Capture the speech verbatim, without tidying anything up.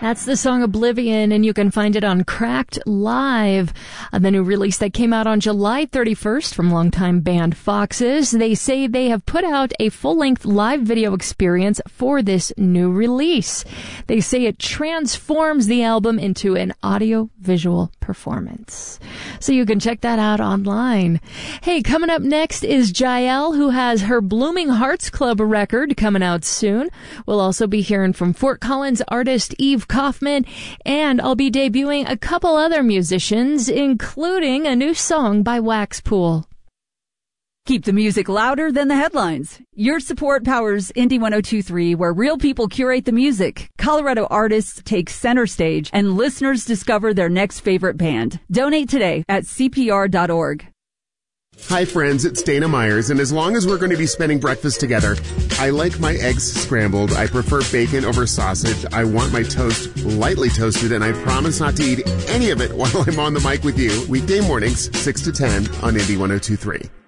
That's the song Oblivion, and you can find it on Cracked Live, uh, the new release that came out on July thirty-first from longtime band Foxes. They say they have put out a full-length live video experience for this new release. They say it transforms the album into an audio-visual performance. So you can check that out online. Hey, coming up next is Jael, who has her Blooming Hearts Club record coming out soon. We'll also be hearing from Fort Collins artist Eve Kaufman, and I'll be debuting a couple other musicians, including a new song by Waxpool. Keep the music louder than the headlines. Your support powers Indie one oh two point three, where real people curate the music, Colorado artists take center stage, and listeners discover their next favorite band. Donate today at C P R dot org. Hi friends, it's Dana Myers, and as long as we're going to be spending breakfast together, I like my eggs scrambled. I prefer bacon over sausage. I want my toast lightly toasted, and I promise not to eat any of it while I'm on the mic with you. Weekday mornings, six to ten on Indie one oh two point three.